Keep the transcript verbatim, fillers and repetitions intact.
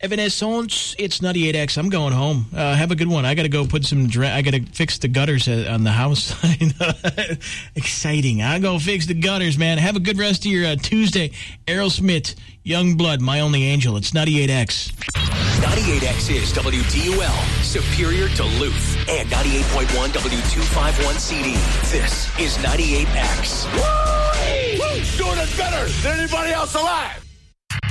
Evanescence, it's ninety-eight X. I'm going home. Uh, have a good one. I got to go put some, dra- I got to fix the gutters uh, on the house. Exciting. I'll go fix the gutters, man. Have a good rest of your uh, Tuesday. Aerosmith, Young Blood, My Only Angel. It's ninety-eight X. ninety-eight X is W D U L, Superior Duluth, and ninety-eight point one W two fifty-one C D. This is ninety-eight X. Woo! Woo! Doing it better than anybody else alive.